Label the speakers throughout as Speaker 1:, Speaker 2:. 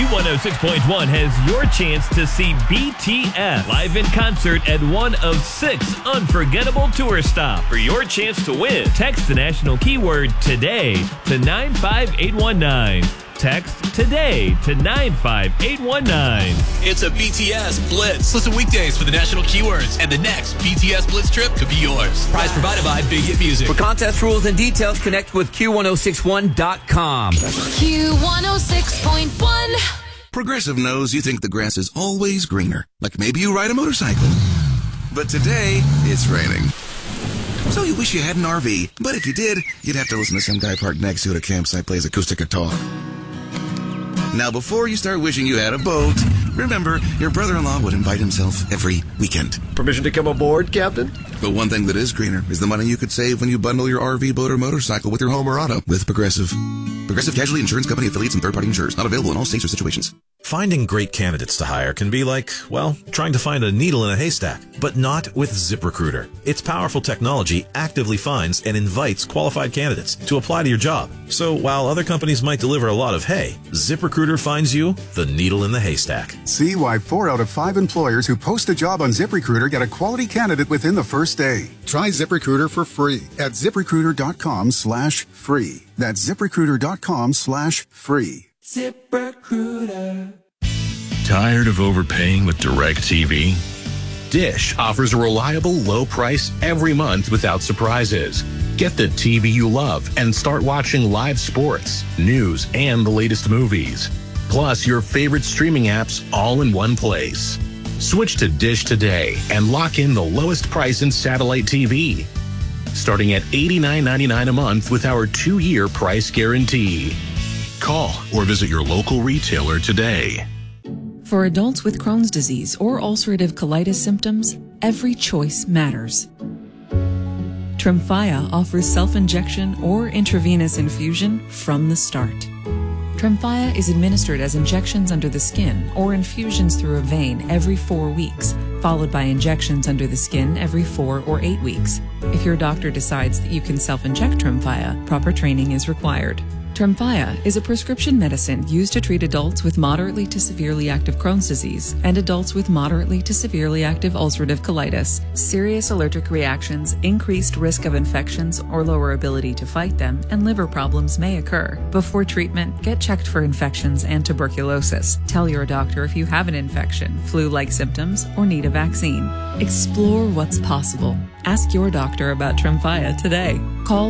Speaker 1: Q106.1 has your chance to see BTS live in concert at one of 6 unforgettable tour stops. For your chance to win, text the national keyword TODAY to 95819. Text TODAY to 95819.
Speaker 2: It's a BTS Blitz. Listen weekdays for the national keywords, and the next BTS Blitz trip could be yours. Prize provided by Big Hit Music.
Speaker 3: For contest rules and details, connect with Q1061.com.
Speaker 4: Q106.1.
Speaker 5: Progressive knows you think the grass is always greener. Like maybe you ride a motorcycle. But today, it's raining. So you wish you had an RV. But if you did, you'd have to listen to some guy parked next to you at a campsite plays acoustic guitar. Now, before you start wishing you had a boat, remember, your brother-in-law would invite himself every weekend.
Speaker 6: Permission to come aboard, Captain?
Speaker 5: But one thing that is greener is the money you could save when you bundle your RV, boat, or motorcycle with your home or auto with Progressive. Progressive Casualty Insurance Company affiliates and third-party insurers. Not available in all states or situations.
Speaker 7: Finding great candidates to hire can be like, well, trying to find a needle in a haystack, but not with ZipRecruiter. Its powerful technology actively finds and invites qualified candidates to apply to your job. So while other companies might deliver a lot of hay, ZipRecruiter finds you the needle in the haystack.
Speaker 8: See why 4 out of 5 employers who post a job on ZipRecruiter get a quality candidate within the first day. Try ZipRecruiter for free at ZipRecruiter.com/free. That's ZipRecruiter.com/free.
Speaker 9: ZipRecruiter.
Speaker 10: Tired of overpaying with DirecTV?
Speaker 11: Dish offers a reliable low price every month without surprises. Get the TV you love and start watching live sports, news, and the latest movies. Plus your favorite streaming apps all in one place. Switch to Dish today and lock in the lowest price in satellite TV. Starting at $89.99 a month with our 2-year price guarantee. Call or visit your local retailer today.
Speaker 12: For adults with Crohn's disease or ulcerative colitis symptoms, every choice matters. Tremfya offers self-injection or intravenous infusion from the start. Tremfya is administered as injections under the skin or infusions through a vein every 4 weeks, followed by injections under the skin every 4 or 8 weeks. If your doctor decides that you can self-inject Tremfya, proper training is required. Tremfya is a prescription medicine used to treat adults with moderately to severely active Crohn's disease and adults with moderately to severely active ulcerative colitis. Serious allergic reactions, increased risk of infections or lower ability to fight them, and liver problems may occur. Before treatment, get checked for infections and tuberculosis. Tell your doctor if you have an infection, flu-like symptoms, or need a vaccine. Explore what's possible. Ask your doctor about Tremfya today. Call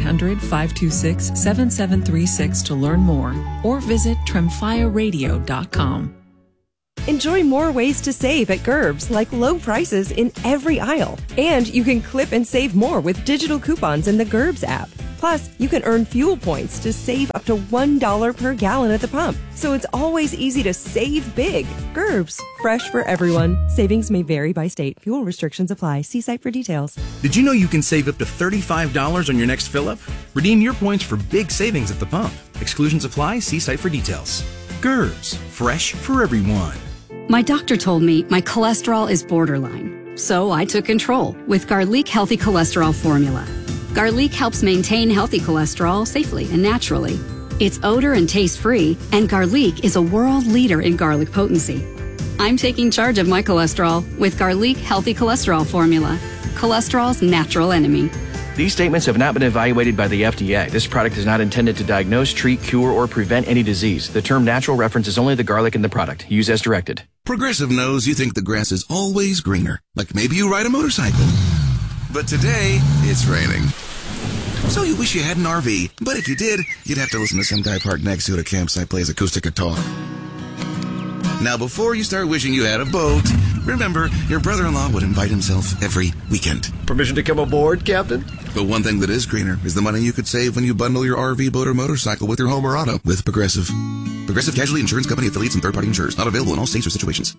Speaker 12: 1-800-526-7736 to learn more or visit tremfyaradio.com.
Speaker 13: Enjoy more ways to save at Gerbs, like low prices in every aisle. And you can clip and save more with digital coupons in the Gerbs app. Plus, you can earn fuel points to save up to $1 per gallon at the pump. So it's always easy to save big. Gerbs, fresh for everyone. Savings may vary by state. Fuel restrictions apply. See site for details.
Speaker 14: Did you know you can save up to $35 on your next fill-up? Redeem your points for big savings at the pump. Exclusions apply. See site for details. Gerbs, fresh for everyone.
Speaker 15: My doctor told me my cholesterol is borderline. So I took control with Garlic Healthy Cholesterol Formula. Garlic helps maintain healthy cholesterol safely and naturally. It's odor and taste-free, and Garlic is a world leader in garlic potency. I'm taking charge of my cholesterol with Garlic Healthy Cholesterol Formula, cholesterol's natural enemy.
Speaker 16: These statements have not been evaluated by the FDA. This product is not intended to diagnose, treat, cure, or prevent any disease. The term natural references only the garlic in the product. Use as directed.
Speaker 5: Progressive knows you think the grass is always greener. Like maybe you ride a motorcycle. But today, it's raining. So you wish you had an RV. But if you did, you'd have to listen to some guy parked next to you at a campsite plays acoustic guitar. Now, before you start wishing you had a boat, remember, your brother-in-law would invite himself every weekend.
Speaker 6: Permission to come aboard, Captain?
Speaker 5: But one thing that is greener is the money you could save when you bundle your RV, boat, or motorcycle with your home or auto with Progressive. Progressive Casualty Insurance Company affiliates and third-party insurers. Not available in all states or situations.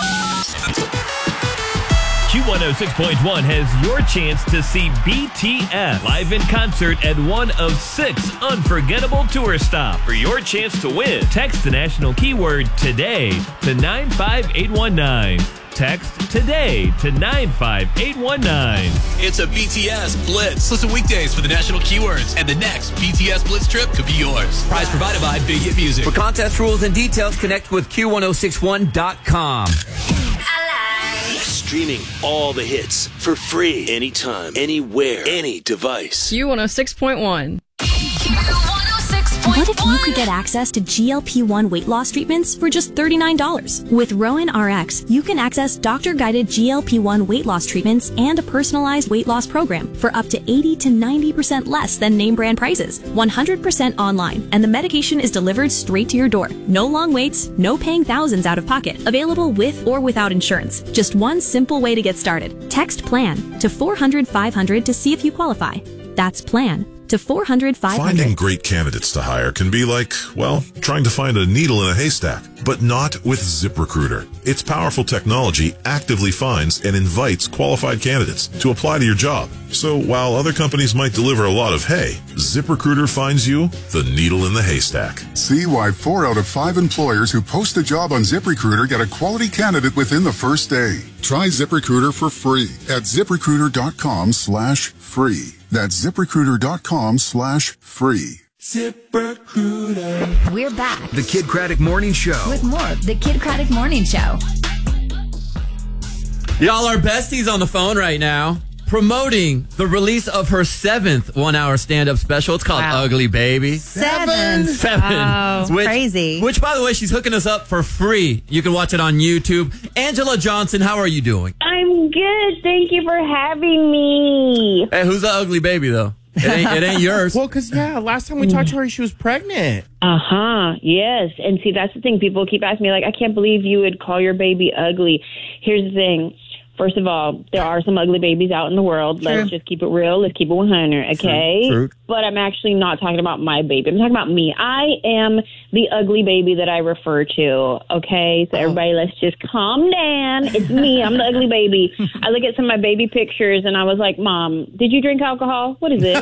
Speaker 1: Q106.1 has your chance to see BTS live in concert at one of 6 unforgettable tour stops. For your chance to win, text the national keyword TODAY to 95819. Text today to 95819.
Speaker 2: It's a BTS Blitz. Listen weekdays for the national keywords, and the next BTS Blitz trip could be yours. Prize provided by Big Hit Music.
Speaker 3: For contest rules and details, connect with Q1061.com.
Speaker 4: Streaming all the hits for free anytime, anywhere, any device.
Speaker 17: Q106.1.
Speaker 18: What if you could get access to GLP-1 weight loss treatments for just $39? With Rowan RX, you can access doctor-guided GLP-1 weight loss treatments and a personalized weight loss program for up to 80 to 90% less than name brand prices. 100% online, and the medication is delivered straight to your door. No long waits, no paying thousands out of pocket. Available with or without insurance. Just one simple way to get started. Text PLAN to 400-500 to see if you qualify. That's PLAN to 400-500.
Speaker 7: Finding great candidates to hire can be like, well, trying to find a needle in a haystack, but not with ZipRecruiter. Its powerful technology actively finds and invites qualified candidates to apply to your job. So while other companies might deliver a lot of hay, ZipRecruiter finds you the needle in the haystack.
Speaker 8: See why 4 out of 5 employers who post a job on ZipRecruiter get a quality candidate within the first day. Try ZipRecruiter for free at ZipRecruiter.com/free. That's ZipRecruiter.com/free.
Speaker 9: ZipRecruiter.
Speaker 3: We're back. The Kid Craddock Morning Show.
Speaker 19: With more of the Kid Craddock Morning Show.
Speaker 20: Y'all are besties on the phone right now, promoting the release of her 7th 1-hour stand-up special. It's called Ugly Baby.
Speaker 21: 7?
Speaker 20: Oh,
Speaker 21: crazy.
Speaker 20: Which, by the way, she's hooking us up for free. You can watch it on YouTube. Angela Johnson, how are you doing?
Speaker 22: I'm good. Thank you for having me.
Speaker 20: Hey, who's the ugly baby, though? It ain't yours.
Speaker 21: Well, because, last time we talked to her, she was pregnant.
Speaker 22: Yes. And see, that's the thing. People keep asking me, like, I can't believe you would call your baby ugly. Here's the thing. First of all, there are some ugly babies out in the world.
Speaker 21: True.
Speaker 22: Let's just keep it real. Let's keep it 100, okay?
Speaker 21: True.
Speaker 22: But I'm actually not talking about my baby. I'm talking about me. I am the ugly baby that I refer to, okay? So everybody, let's just calm down. It's me. I'm the ugly baby. I look at some of my baby pictures, and I was like, Mom, did you drink alcohol? What is it?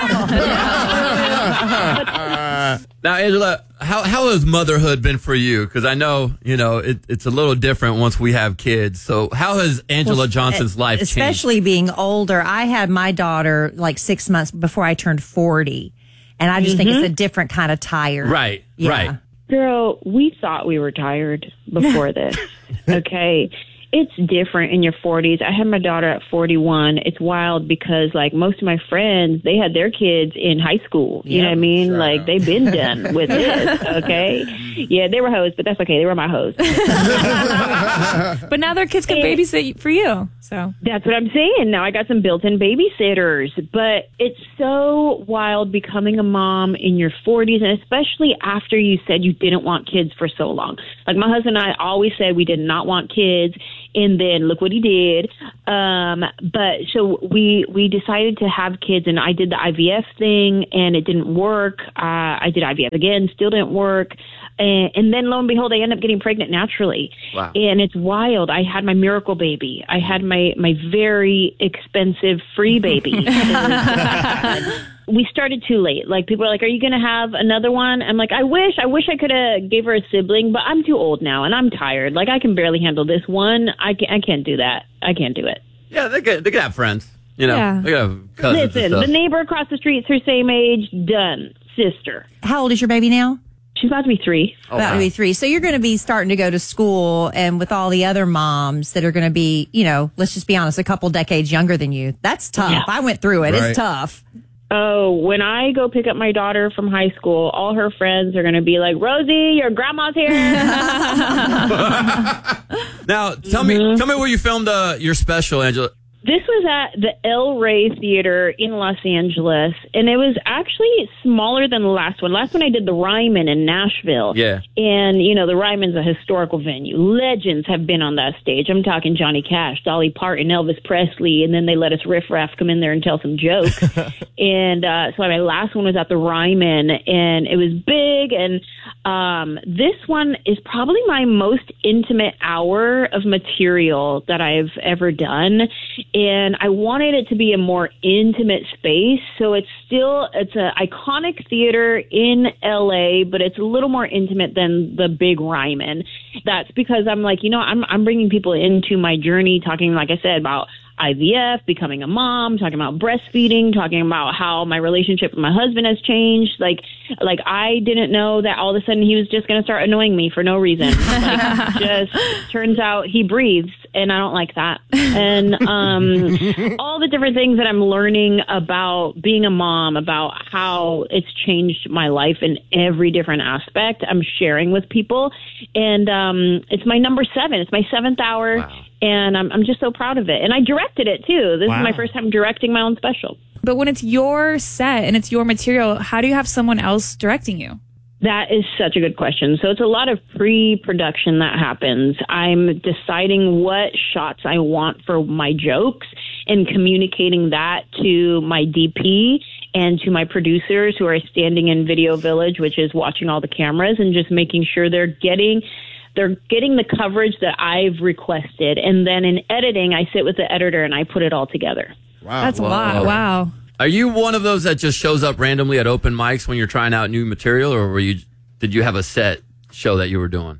Speaker 20: Now, Angela, how has motherhood been for you? Because I know, it's a little different once we have kids. So how has Angela Johnson's life changed?
Speaker 21: Especially being older. I had my daughter like 6 months before I turned 40. And I just think it's a different kind of tired.
Speaker 20: Right, right.
Speaker 22: Girl, we thought we were tired before this, okay? It's different in your 40s. I had my daughter at 41. It's wild because, like, most of my friends, they had their kids in high school. You know what I mean? Sure. Like, they've been done with this, okay? Yeah, they were hoes, but that's okay. They were my hoes.
Speaker 21: But now their kids can babysit for you. So
Speaker 22: that's what I'm saying. Now I got some built-in babysitters. But it's so wild becoming a mom in your 40s, and especially after you said you didn't want kids for so long. Like, my husband and I always said we did not want kids. And then look what he did. But so we decided to have kids, and I did the IVF thing, and it didn't work. I did IVF again, still didn't work. And then lo and behold, I ended up getting pregnant naturally.
Speaker 20: Wow.
Speaker 22: And it's wild. I had my miracle baby. I had my very expensive free baby. We started too late. Like, people are like, are you going to have another one? I'm like, I wish I could have gave her a sibling, but I'm too old now and I'm tired. Like, I can barely handle this one. I can't do that. I can't do it.
Speaker 20: Yeah, they could have friends. They could have cousins.
Speaker 22: Listen, the neighbor across the street's her same age. Done. Sister.
Speaker 21: How old is your baby now?
Speaker 22: She's about to be 3.
Speaker 21: About to be 3. So you're going to be starting to go to school, and with all the other moms that are going to be, let's just be honest, a couple decades younger than you. That's tough. Yeah. I went through it. Right. It's tough.
Speaker 22: Oh, when I go pick up my daughter from high school, all her friends are going to be like, Rosie, your grandma's here.
Speaker 20: Now, tell me where you filmed your special, Angela.
Speaker 22: This was at the El Rey Theater in Los Angeles, and it was actually smaller than the last one. Last one I did the Ryman in Nashville.
Speaker 20: Yeah.
Speaker 22: And, the Ryman's a historical venue. Legends have been on that stage. I'm talking Johnny Cash, Dolly Parton, Elvis Presley, and then they let us riff-raff come in there and tell some jokes. And so my last one was at the Ryman, and it was big, and this one is probably my most intimate hour of material that I've ever done. and I wanted it to be a more intimate space. So it's an iconic theater in LA, but it's a little more intimate than the big Ryman. That's because I'm like, I'm bringing people into my journey, talking, like I said, about IVF, becoming a mom, talking about breastfeeding, talking about how my relationship with my husband has changed. Like I didn't know that all of a sudden he was just going to start annoying me for no reason. Just turns out he breathes, and I don't like that. And all the different things that I'm learning about being a mom, about how it's changed my life in every different aspect, I'm sharing with people. And it's my number 7. It's my 7th hour. Wow. And I'm just so proud of it. And I directed it, too. This is my first time directing my own special.
Speaker 10: But when it's your set and it's your material, how do you have someone else directing you?
Speaker 22: That is such a good question. So it's a lot of pre-production that happens. I'm deciding what shots I want for my jokes and communicating that to my DP and to my producers who are standing in Video Village, which is watching all the cameras, and just making sure they're getting the coverage that I've requested. And then in editing, I sit with the editor and I put it all together.
Speaker 10: Wow. That's a lot. Wow.
Speaker 20: Are you one of those that just shows up randomly at open mics when you're trying out new material, or did you have a set show that you were doing?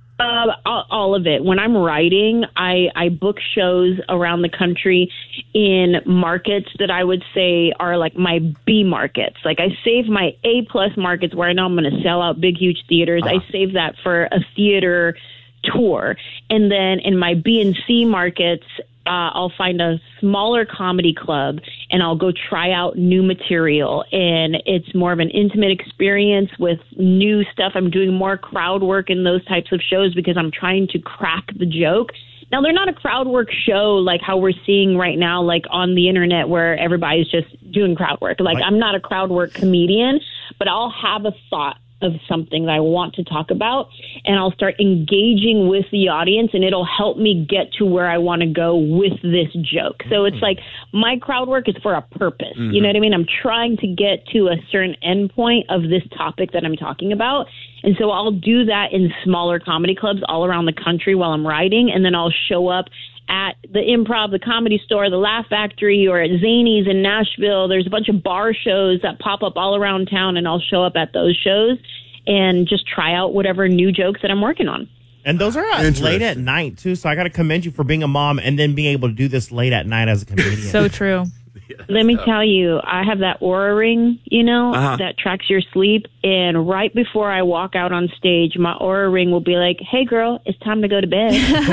Speaker 22: All of it. When I'm writing, I book shows around the country in markets that I would say are like my B markets. Like I save my A+ markets where I know I'm going to sell out big, huge theaters. I save that for a theater tour. And then in my B and C markets, I'll find a smaller comedy club and I'll go try out new material. And it's more of an intimate experience with new stuff. I'm doing more crowd work in those types of shows because I'm trying to crack the joke. Now, they're not a crowd work show like how we're seeing right now, like on the internet where everybody's just doing crowd work. Like I'm not a crowd work comedian, but I'll have a thought of something that I want to talk about, and I'll start engaging with the audience, and it'll help me get to where I want to go with this joke. So it's like my crowd work is for a purpose. Mm-hmm. You know what I mean? I'm trying to get to a certain endpoint of this topic that I'm talking about. And so I'll do that in smaller comedy clubs all around the country while I'm writing, and then I'll show up at the Improv, the Comedy Store, the Laugh Factory, or at Zanies in Nashville. There's a bunch of bar shows that pop up all around town, and I'll show up at those shows and just try out whatever new jokes that I'm working on.
Speaker 17: And those are late at night, too, so I got to commend you for being a mom and then being able to do this late at night as a comedian.
Speaker 10: So true.
Speaker 22: Let me tell you, I have that Oura ring, that tracks your sleep. And right before I walk out on stage, my Oura ring will be like, hey, girl, it's time to go to bed.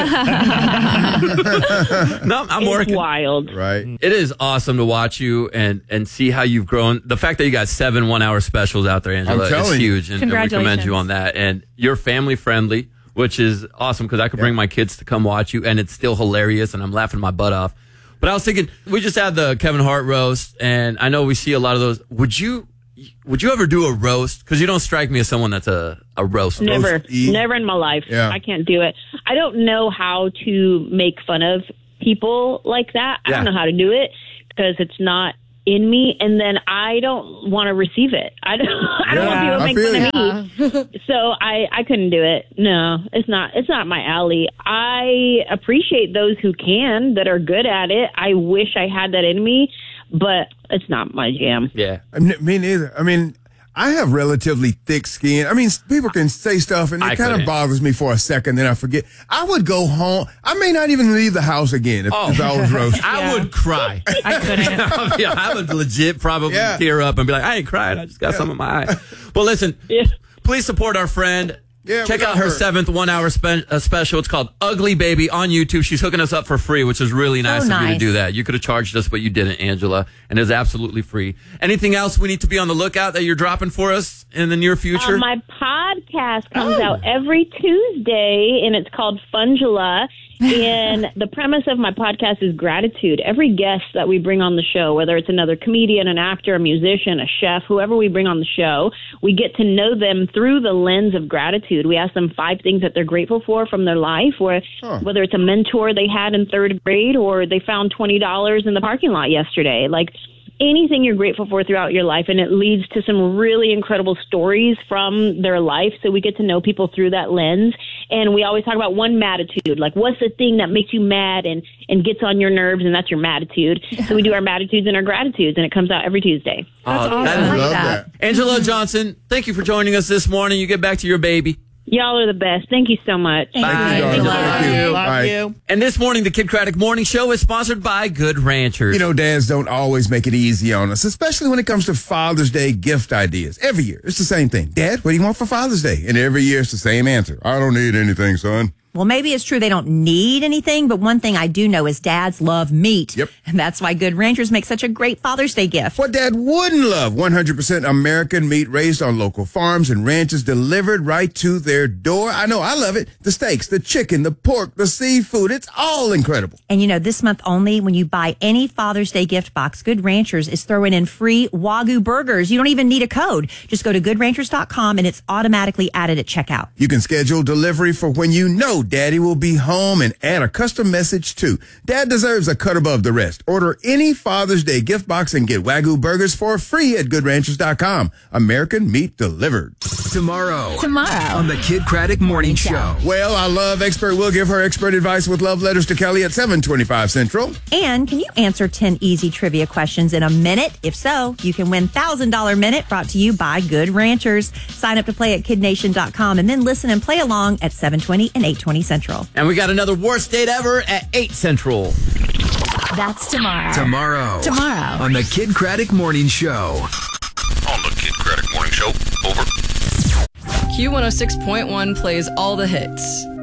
Speaker 20: No, I'm working.
Speaker 22: It's wild.
Speaker 6: Right.
Speaker 20: It is awesome to watch you and see how you've grown. The fact that you got 7 1-hour specials out there, Angela, is huge. And we commend you on that. And you're family friendly, which is awesome because I could bring my kids to come watch you, and it's still hilarious, and I'm laughing my butt off. But I was thinking, we just had the Kevin Hart roast, and I know we see a lot of those. Would you ever do a roast? Because you don't strike me as someone that's a roast.
Speaker 22: Never in my life. Yeah. I can't do it. I don't know how to make fun of people like that. I don't know how to do it because it's not in me, and then I don't want to receive it. I don't want people to make fun of me. So I couldn't do it. No, it's not my alley. I appreciate those who can, that are good at it. I wish I had that in me, but it's not my jam.
Speaker 20: Yeah.
Speaker 6: Me neither. I mean, I have relatively thick skin. I mean, people can say stuff and it kind of bothers me for a second, then I forget. I would go home. I may not even leave the house again if I was roasted.
Speaker 20: I would cry. I couldn't. I would legit probably tear up and be like, I ain't crying. I just got some in my eye. Well, listen, please support our friend.
Speaker 6: Yeah,
Speaker 20: check out her 7th 1-hour special. It's called Ugly Baby on YouTube. She's hooking us up for free, which is really nice of you to do that. You could have charged us, but you didn't, Angela, and it's absolutely free. Anything else we need to be on the lookout that you're dropping for us in the near future?
Speaker 22: My podcast comes out every Tuesday, and it's called Fungula. And the premise of my podcast is gratitude. Every guest that we bring on the show, whether it's another comedian, an actor, a musician, a chef, whoever we bring on the show, we get to know them through the lens of gratitude. We ask them 5 things that they're grateful for from their life, or whether it's a mentor they had in 3rd grade or they found $20 in the parking lot yesterday. Like, anything you're grateful for throughout your life, and it leads to some really incredible stories from their life. So we get to know people through that lens. And we always talk about one matitude, like what's the thing that makes you mad and gets on your nerves, and that's your matitude. So we do our matitudes and our gratitudes, and it comes out every Tuesday.
Speaker 21: That's awesome. I love that.
Speaker 20: Angela Johnson, thank you for joining us this morning. You get back to your baby.
Speaker 22: Y'all are the best. Thank you so much.
Speaker 21: Thank
Speaker 20: you.
Speaker 17: Love you.
Speaker 20: And this morning, the Kid Craddock Morning Show is sponsored by Good Ranchers.
Speaker 6: You know, dads don't always make it easy on us, especially when it comes to Father's Day gift ideas. Every year, it's the same thing. Dad, what do you want for Father's Day? And every year, it's the same answer. I don't need anything, son.
Speaker 21: Well, maybe it's true they don't need anything, but one thing I do know is dads love meat.
Speaker 6: Yep.
Speaker 21: And that's why Good Ranchers make such a great Father's Day gift.
Speaker 6: What dad wouldn't love? 100% American meat raised on local farms and ranches delivered right to their door. I know, I love it. The steaks, the chicken, the pork, the seafood, it's all incredible.
Speaker 21: And you know, this month only, when you buy any Father's Day gift box, Good Ranchers is throwing in free Wagyu burgers. You don't even need a code. Just go to goodranchers.com and it's automatically added at checkout.
Speaker 6: You can schedule delivery for when you know Daddy will be home and add a custom message too. Dad deserves a cut above the rest. Order any Father's Day gift box and get Wagyu burgers for free at goodranchers.com. American meat delivered.
Speaker 2: Tomorrow on the Kid Craddock Morning Show.
Speaker 6: Well, our love expert will give her expert advice with love letters to Kelly at 7:25 Central.
Speaker 21: And can you answer 10 easy trivia questions in a minute? If so, you can win $1,000 Minute brought to you by Good Ranchers. Sign up to play at kidnation.com and then listen and play along at 7:20 and 8:20 Central.
Speaker 20: And we got another worst date ever at 8 Central.
Speaker 19: That's tomorrow.
Speaker 2: Tomorrow on the Kid Craddock Morning Show.
Speaker 11: On the Kid Craddock Morning Show. Over.
Speaker 12: Q106.1 plays all the hits.